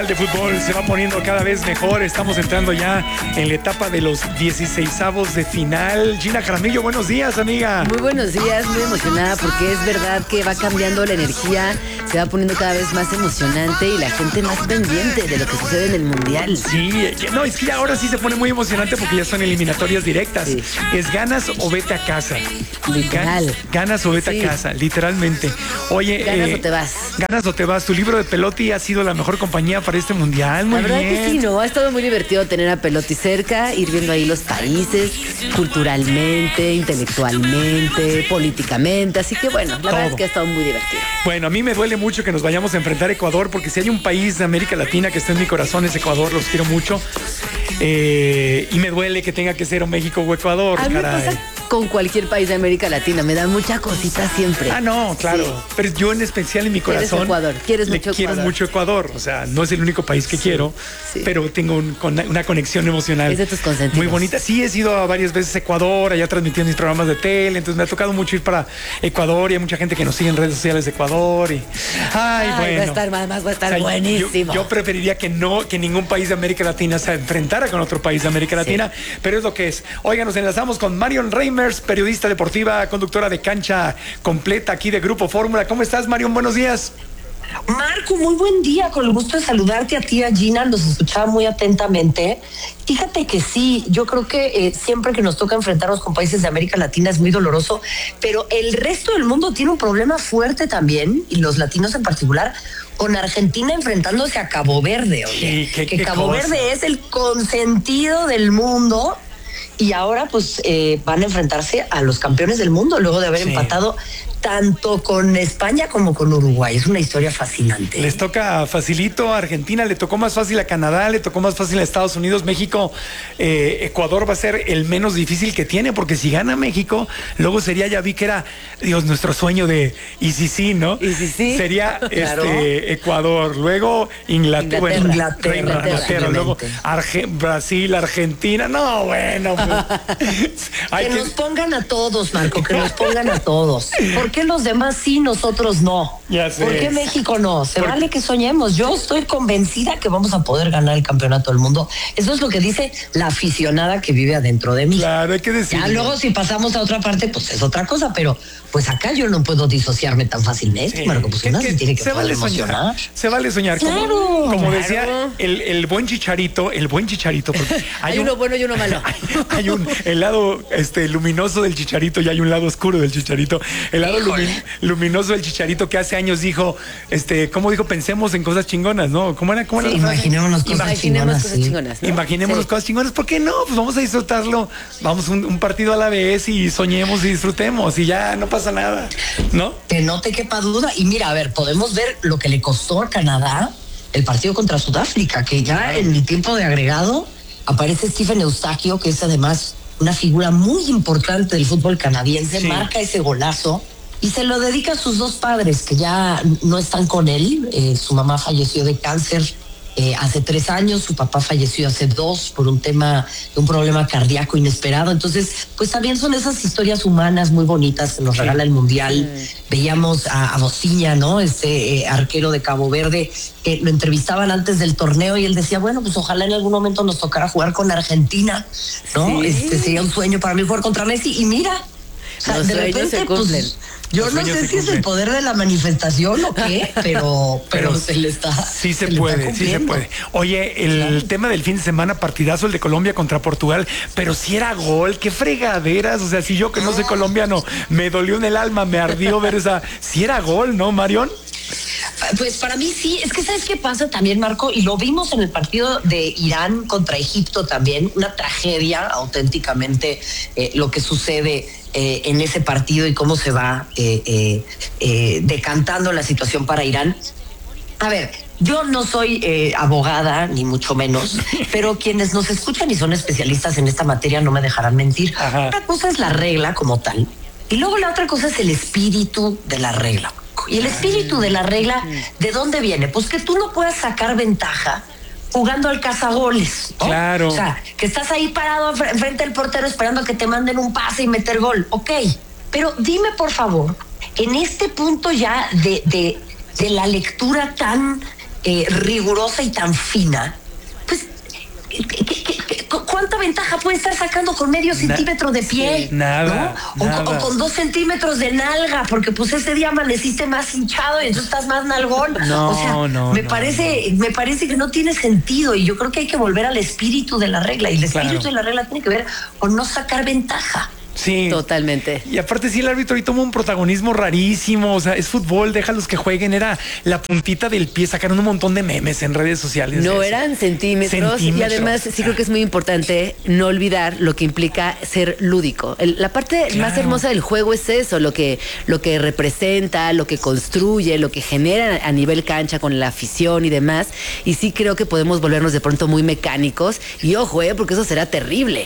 De fútbol se va poniendo cada vez mejor. Estamos entrando ya en la etapa de los 16avos de final. Gina Jaramillo, buenos días, amiga. Muy buenos días, muy emocionada porque es verdad que va cambiando la energía, se va poniendo cada vez más emocionante y la gente más pendiente de lo que sucede en el Mundial. Sí, no, es que ya ahora sí se pone muy emocionante porque ya son eliminatorias directas. Sí. Es ganas o vete a casa. Literal. Ganas o vete a casa, literalmente. Oye, ganas o te vas. Ganas o te vas. Tu libro de Pelotti ha sido la mejor compañía para este mundial. Muy la verdad bien. Que sí, ¿no? Ha estado muy divertido tener a Pelotti cerca, ir viendo ahí los países, culturalmente, intelectualmente, políticamente. Así que bueno, la verdad es que ha estado muy divertido. Bueno, a mí me duele mucho que nos vayamos a enfrentar a Ecuador, porque si hay un país de América Latina que está en mi corazón es Ecuador, los quiero mucho. Y me duele que tenga que ser o México o Ecuador. A mí me pasa con cualquier país de América Latina, me da mucha cosita siempre. Ah, no, claro. Sí. Pero yo en especial en mi corazón. Ecuador, quiero mucho Ecuador. O sea, no es el único país que quiero, pero tengo una conexión emocional. Es de tus consentidos. Muy bonita. Sí, he ido a varias veces a Ecuador, allá transmitiendo mis programas de tele, entonces me ha tocado mucho ir para Ecuador y hay mucha gente que nos sigue en redes sociales de Ecuador. Y, bueno. Va a estar buenísimo. Yo preferiría que ningún país de América Latina se enfrentara con otro país de América Latina, pero es lo que es. Oigan, nos enlazamos con Marion Reimers, periodista deportiva, conductora de Cancha Completa aquí de Grupo Fórmula. ¿Cómo estás, Marion? Buenos días. Marco, muy buen día, con el gusto de saludarte a ti, a Gina, los escuchaba muy atentamente. Fíjate que sí, yo creo que siempre que nos toca enfrentarnos con países de América Latina es muy doloroso, pero el resto del mundo tiene un problema fuerte también, y los latinos en particular, con Argentina enfrentándose a Cabo Verde, oye, que Cabo Verde es el consentido del mundo. Y ahora pues van a enfrentarse a los campeones del mundo luego de haber empatado tanto con España como con Uruguay. Es una historia fascinante. Les toca facilito a Argentina, le tocó más fácil a Canadá, le tocó más fácil a Estados Unidos. México, Ecuador va a ser el menos difícil que tiene, porque si gana México, luego sería, ya vi que era, Dios, nuestro sueño de y si sí, ¿no? Y si sí. Sería claro. Ecuador, luego Inglaterra, luego Brasil, Argentina. No, bueno. Pues, que nos pongan a todos, Marco, que nos pongan a todos. ¿Por qué los demás sí, nosotros no? ¿Por qué México no? Vale que soñemos. Yo estoy convencida que vamos a poder ganar el campeonato del mundo. Eso es lo que dice la aficionada que vive adentro de mí. Claro, hay que decirlo. Ya luego si pasamos a otra parte, pues es otra cosa, pero pues acá yo no puedo disociarme tan fácilmente, Marco, pues una se tiene que se vale soñar. Se vale soñar. Claro, como decía el buen Chicharito, porque hay uno bueno y uno malo. Hay un el lado luminoso del Chicharito y hay un lado oscuro del Chicharito. El lado luminoso del Chicharito que hace años dijo, ¿cómo dijo? Pensemos en cosas chingonas, ¿no? ¿Cómo era? Imaginémonos cosas chingonas. ¿no? Imaginémonos cosas chingonas. ¿Por qué no? Pues vamos a disfrutarlo. Vamos un partido a la vez y soñemos y disfrutemos y ya no pasa nada, ¿no? Que no te quepa duda. Y mira, a ver, podemos ver lo que le costó a Canadá el partido contra Sudáfrica, que ya en el tiempo de agregado aparece Stephen Eustaquio, que es además una figura muy importante del fútbol canadiense, marca ese golazo y se lo dedica a sus dos padres que ya no están con él. Su mamá falleció de cáncer hace 3 años, su papá falleció hace 2 por un problema cardíaco inesperado. Entonces, pues también son esas historias humanas muy bonitas que nos regala el Mundial. Veíamos a Bociña, ¿no? Arquero de Cabo Verde, que lo entrevistaban antes del torneo y él decía, bueno, pues ojalá en algún momento nos tocara jugar con Argentina, ¿no? Sería un sueño para mí jugar contra Messi. Y mira, o sea, de repente, pues, yo no sé si es el poder de la manifestación o qué, pero se le está. Sí se puede. Oye, el tema del fin de semana, partidazo el de Colombia contra Portugal, pero si era gol, qué fregaderas. O sea, si yo que no soy colombiano, me dolió en el alma, me ardió ver esa. Si era gol, ¿no, Marion? Pues para mí sí, es que ¿sabes qué pasa también, Marco? Y lo vimos en el partido de Irán contra Egipto también, una tragedia auténticamente lo que sucede en ese partido y cómo se va decantando la situación para Irán. A ver, yo no soy abogada, ni mucho menos, pero quienes nos escuchan y son especialistas en esta materia no me dejarán mentir. Ajá. Una cosa es la regla como tal, y luego la otra cosa es el espíritu de la regla. Y el espíritu de la regla, ¿de dónde viene? Pues que tú no puedas sacar ventaja jugando al cazagoles, ¿no? Claro. O sea, que estás ahí parado frente al portero esperando que te manden un pase y meter gol. Ok, pero dime por favor, en este punto ya de la lectura tan rigurosa y tan fina, pues ¿cuánta ventaja puede estar sacando con medio centímetro de pie? Sí, nada, ¿no? nada. O con 2 centímetros de nalga, porque pues ese día amaneciste más hinchado y entonces estás más nalgón. Me parece que no tiene sentido, y yo creo que hay que volver al espíritu de la regla, y el espíritu de la regla tiene que ver con no sacar ventaja. Sí. Totalmente. Y aparte sí, el árbitro ahí toma un protagonismo rarísimo, o sea, es fútbol, déjalos que jueguen, era la puntita del pie, sacaron un montón de memes en redes sociales. No eran centímetros, y además sí creo que es muy importante no olvidar lo que implica ser lúdico. La parte más hermosa del juego es eso, lo que representa, lo que construye, lo que genera a nivel cancha con la afición y demás, y sí creo que podemos volvernos de pronto muy mecánicos, y ojo, porque eso será terrible.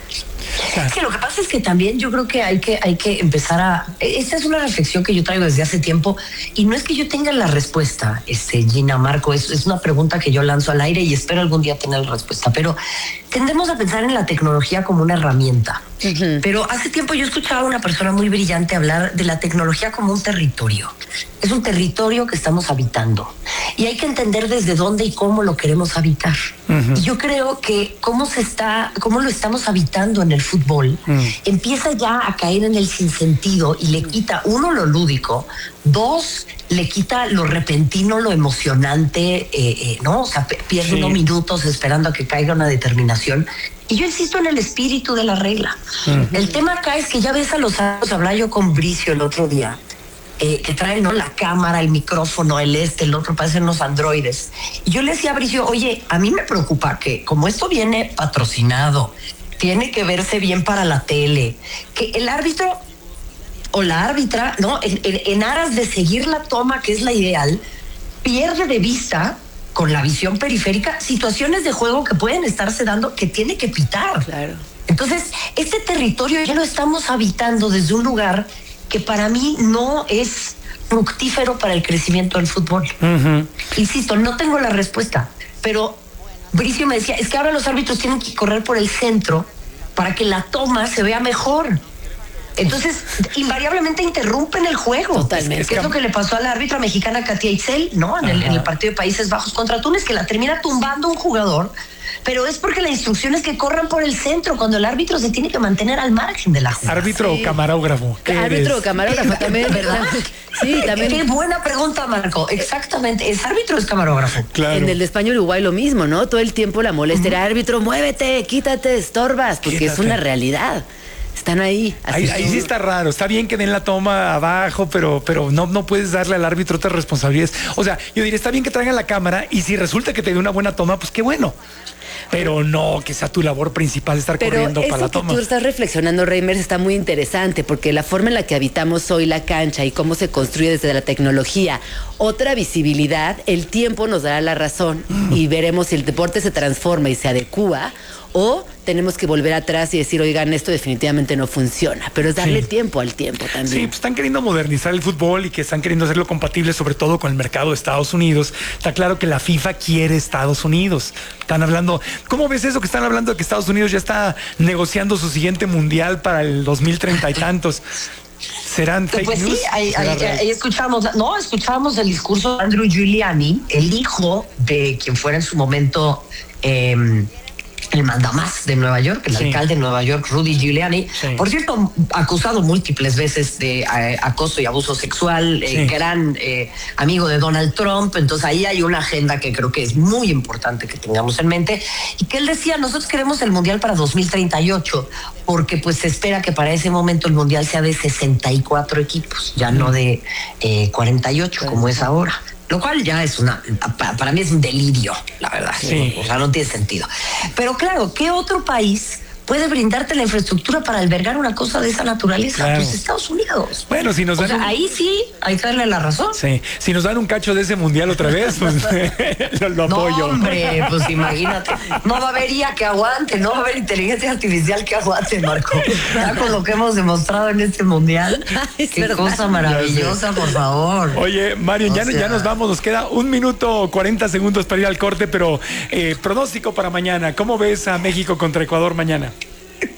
Es que lo que pasa es que también yo creo que hay que empezar a... Esta es una reflexión que yo traigo desde hace tiempo, y no es que yo tenga la respuesta, Gina, Marco, es una pregunta que yo lanzo al aire y espero algún día tener la respuesta, pero tendemos a pensar en la tecnología como una herramienta. Pero hace tiempo yo escuchaba a una persona muy brillante hablar de la tecnología como un territorio. Es un territorio que estamos habitando, y hay que entender desde dónde y cómo lo queremos habitar. Y yo creo que cómo lo estamos habitando en el fútbol empieza ya a caer en el sinsentido, y le quita, uno, lo lúdico, dos, le quita lo repentino, lo emocionante, ¿no? O sea, pierde unos minutos esperando a que caiga una determinación. Y yo insisto en el espíritu de la regla. El tema acá es que ya ves a los años, hablaba yo con Bricio el otro día, que traen, ¿no?, la cámara, el micrófono, el otro, parecen los androides. Y yo le decía a Bricio, oye, a mí me preocupa que como esto viene patrocinado, tiene que verse bien para la tele, que el árbitro o la árbitra, ¿no?, en aras de seguir la toma, que es la ideal, pierde de vista, con la visión periférica, situaciones de juego que pueden estarse dando, que tiene que pitar. Claro. Entonces, este territorio ya lo estamos habitando desde un lugar que para mí no es fructífero para el crecimiento del fútbol. Insisto, no tengo la respuesta, pero Bricio me decía, es que ahora los árbitros tienen que correr por el centro para que la toma se vea mejor. Entonces, invariablemente interrumpen el juego. Totalmente. Que es lo que le pasó a la árbitra mexicana Katia Itzel, ¿no? En el partido de Países Bajos contra Túnez, que la termina tumbando un jugador, pero es porque la instrucción es que corran por el centro, cuando el árbitro se tiene que mantener al margen de la jugada. Árbitro o camarógrafo. Árbitro o camarógrafo también, ¿verdad? Sí, también. Qué buena pregunta, Marco. Exactamente. ¿Es árbitro o es camarógrafo? Claro. En el de España Uruguay lo mismo, ¿no? Todo el tiempo la molestia era, árbitro, muévete, quítate, estorbas, porque es una realidad. Están ahí. Ahí sí está raro. Está bien que den la toma abajo, pero no puedes darle al árbitro otras responsabilidades. O sea, yo diría, está bien que traigan la cámara, y si resulta que te dé una buena toma, pues qué bueno. Pero no que sea tu labor principal estar corriendo para la toma. Pero tú estás reflexionando, Reimers, está muy interesante, porque la forma en la que habitamos hoy la cancha y cómo se construye desde la tecnología, otra visibilidad, el tiempo nos dará la razón y veremos si el deporte se transforma y se adecúa, o tenemos que volver atrás y decir, oigan, esto definitivamente no funciona, pero es darle tiempo al tiempo también. Sí, pues están queriendo modernizar el fútbol y que están queriendo hacerlo compatible sobre todo con el mercado de Estados Unidos. Está claro que la FIFA quiere Estados Unidos. Están hablando, ¿cómo ves eso que están hablando de que Estados Unidos ya está negociando su siguiente mundial para el 2030 y tantos? ¿Serán fake pues news? Sí, ahí escuchábamos el discurso de Andrew Giuliani, el hijo de quien fuera en su momento el mandamás de Nueva York, el alcalde de Nueva York, Rudy Giuliani, por cierto, acusado múltiples veces de acoso y abuso sexual, gran amigo de Donald Trump. Entonces ahí hay una agenda que creo que es muy importante que tengamos en mente, y que él decía, nosotros queremos el Mundial para 2038, porque pues se espera que para ese momento el Mundial sea de 64 equipos, ya no de 48 como es ahora. Lo cual ya es para mí es un delirio, la verdad. Sí. O sea, no tiene sentido. Pero claro, ¿qué otro país puede brindarte la infraestructura para albergar una cosa de esa naturaleza? Claro. Pues Estados Unidos. Bueno, si nos dan ahí sí hay que darle la razón. Sí, si nos dan un cacho de ese mundial otra vez, pues lo apoyo. No, hombre, pues imagínate. No va a haber IA que aguante, no va a haber inteligencia artificial que aguante, Marco. Ya con lo que hemos demostrado en este mundial. Qué cosa maravillosa, por favor. Oye, Mario, ya nos vamos, nos queda 1 minuto 40 segundos para ir al corte, pero pronóstico para mañana. ¿Cómo ves a México contra Ecuador mañana?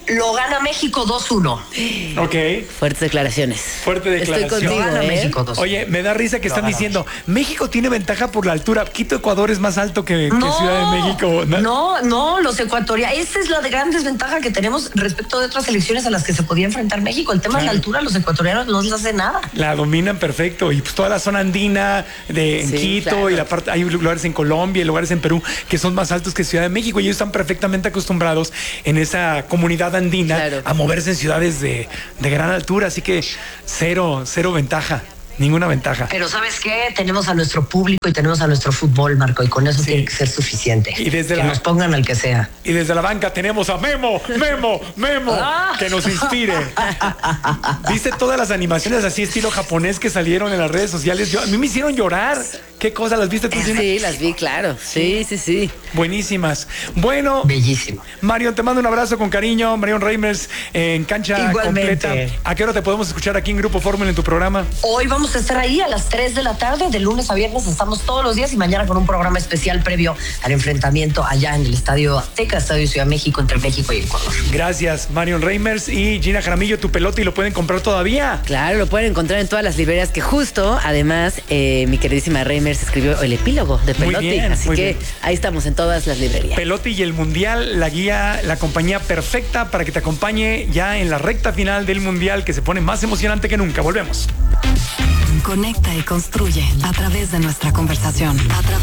lo gana México 2-1. Ok. Fuertes declaraciones. Fuerte declaración. Estoy contigo, Gana México 2-1. Oye, me da risa que están diciendo, México tiene ventaja por la altura. Quito, Ecuador es más alto que Ciudad de México. No, los ecuatorianos. Esa es la gran desventaja que tenemos respecto de otras elecciones a las que se podía enfrentar México. El tema de la altura, los ecuatorianos no les hace nada. La dominan perfecto. Y pues toda la zona andina en Quito, claro. Y la parte, hay lugares en Colombia y lugares en Perú que son más altos que Ciudad de México. Y ellos están perfectamente acostumbrados en esa comunidad andina, claro, a moverse en ciudades de gran altura. Así que cero ventaja. Ninguna ventaja. Pero ¿sabes qué? Tenemos a nuestro público y tenemos a nuestro fútbol, Marco, y con eso tiene que ser suficiente. Y desde que nos pongan al que sea. Y desde la banca tenemos a Memo, que nos inspire. ¿Viste todas las animaciones así estilo japonés que salieron en las redes sociales? A mí me hicieron llorar. ¿Qué cosa? ¿Las viste tú? Sí, las vi, claro. Sí. Buenísimas. Bueno. Bellísimo. Marion, te mando un abrazo con cariño. Marion Reimers en cancha igualmente completa. ¿A qué hora te podemos escuchar aquí en Grupo Fórmula en tu programa? Hoy vamos a estar ahí a las 3 de la tarde, de lunes a viernes estamos todos los días y mañana con un programa especial previo al enfrentamiento allá en el Estadio Azteca, Estadio Ciudad de México, entre México y Ecuador. Gracias, Marion Reimers y Gina Jaramillo, tu pelota y lo pueden comprar todavía. Claro, lo pueden encontrar en todas las librerías que justo, además, mi queridísima Reimers escribió el epílogo de Pelotti, así que ahí estamos en todas las librerías. Pelotti y el Mundial, la guía, la compañía perfecta para que te acompañe ya en la recta final del Mundial que se pone más emocionante que nunca. Volvemos. Conecta y construye a través de nuestra conversación.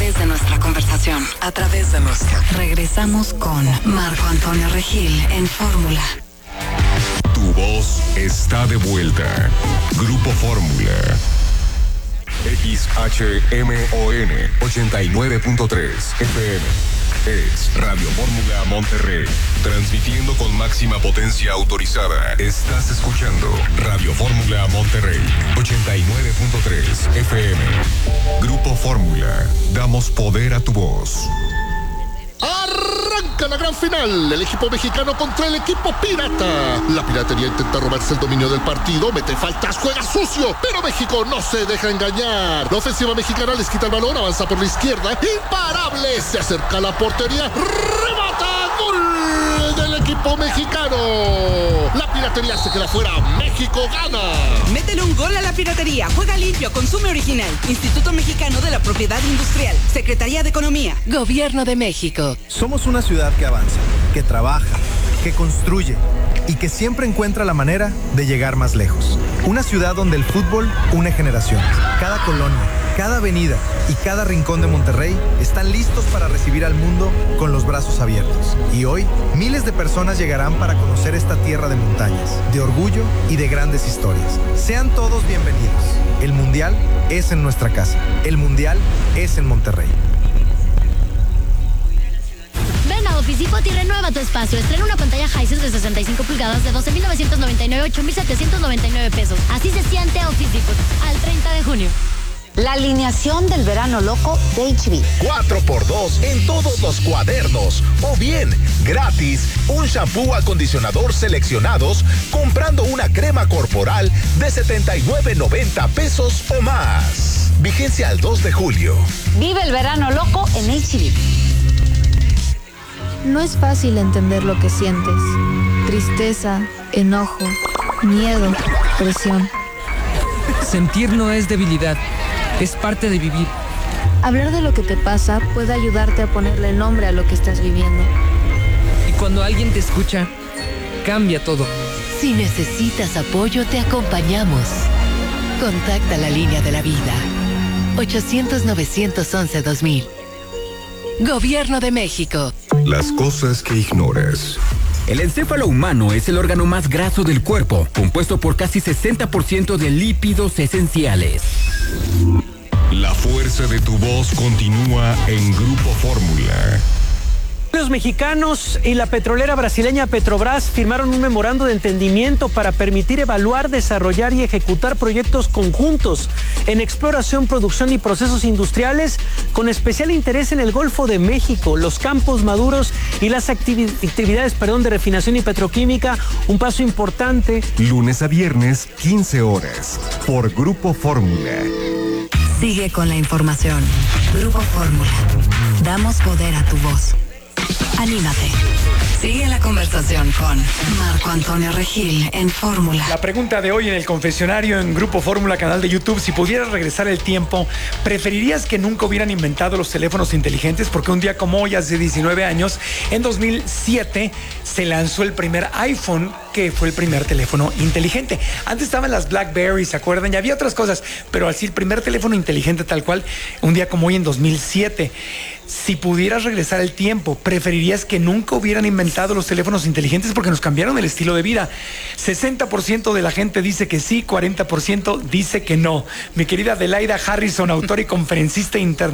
Regresamos con Marco Antonio Regil en Fórmula. Tu voz está de vuelta. Grupo Fórmula. XHMON 89.3 FM. Es Radio Fórmula Monterrey, transmitiendo con máxima potencia autorizada. Estás escuchando Radio Fórmula Monterrey, 89.3 FM. Grupo Fórmula, damos poder a tu voz. Arranca la gran final, el equipo mexicano contra el equipo pirata. La piratería intenta robarse el dominio del partido, mete faltas, juega sucio, pero México no se deja engañar. La ofensiva mexicana les quita el balón, avanza por la izquierda, imparable, se acerca a la portería, remata, gol del equipo mexicano. La piratería se queda fuera, México gana. Métele un gol a la piratería, juega limpio, consume original. Instituto Mexicano de la Propiedad Industrial, Secretaría de Economía, Gobierno de México. Somos una ciudad que avanza, que trabaja, que construye y que siempre encuentra la manera de llegar más lejos. Una ciudad donde el fútbol une generaciones. Cada colonia, cada avenida y cada rincón de Monterrey están listos para recibir al mundo con los brazos abiertos. Y hoy, miles de personas llegarán para conocer esta tierra de montañas, de orgullo y de grandes historias. Sean todos bienvenidos. El Mundial es en nuestra casa. El Mundial es en Monterrey. Ven a Office Depot y renueva tu espacio. Estrena una pantalla Hisense de 65 pulgadas de 12,999 a 8,799 pesos. Así se siente Office Depot al 30 de junio. La alineación del verano loco de HB. 4x2 en todos los cuadernos. O bien, gratis, un shampoo acondicionador seleccionados comprando una crema corporal de 79.90 pesos o más. Vigencia al 2 de julio. Vive el verano loco en HB. No es fácil entender lo que sientes. Tristeza, enojo, miedo, presión. Sentir no es debilidad, es parte de vivir. Hablar de lo que te pasa puede ayudarte a ponerle nombre a lo que estás viviendo. Y cuando alguien te escucha, cambia todo. Si necesitas apoyo, te acompañamos. Contacta la línea de la vida. 800-911-2000. Gobierno de México. Las cosas que ignoras. El encéfalo humano es el órgano más graso del cuerpo, compuesto por casi 60% de lípidos esenciales. La fuerza de tu voz continúa en Grupo Fórmula. Los mexicanos y la petrolera brasileña Petrobras firmaron un memorando de entendimiento para permitir evaluar, desarrollar y ejecutar proyectos conjuntos en exploración, producción y procesos industriales con especial interés en el Golfo de México, los campos maduros y las actividades de refinación y petroquímica, un paso importante. Lunes a viernes, 15 horas, por Grupo Fórmula. Sigue con la información. Grupo Fórmula. Damos poder a tu voz. Anímate. Sigue la conversación con Marco Antonio Regil en Fórmula. La pregunta de hoy en el confesionario en Grupo Fórmula, canal de YouTube: si pudieras regresar el tiempo, ¿preferirías que nunca hubieran inventado los teléfonos inteligentes? Porque un día como hoy, hace 19 años, en 2007, se lanzó el primer iPhone, que fue el primer teléfono inteligente. Antes estaban las BlackBerry, ¿se acuerdan? Y había otras cosas, pero así el primer teléfono inteligente tal cual, un día como hoy en 2007. Si pudieras regresar el tiempo, ¿preferirías que nunca hubieran inventado los teléfonos inteligentes porque nos cambiaron el estilo de vida? 60% de la gente dice que sí, 40% dice que no. Mi querida Adelaida Harrison, autora y conferencista internacional.